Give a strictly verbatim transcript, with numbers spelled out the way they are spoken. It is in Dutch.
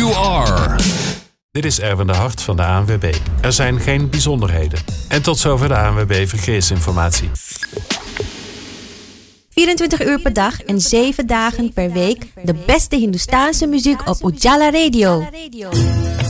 You are. Dit is Erwin de Hart van de A N W B. Er zijn geen bijzonderheden. En tot zover de A N W B Verkeersinformatie. vierentwintig uur per dag en zeven dagen per week de beste Hindoestaanse muziek op Ujala Radio.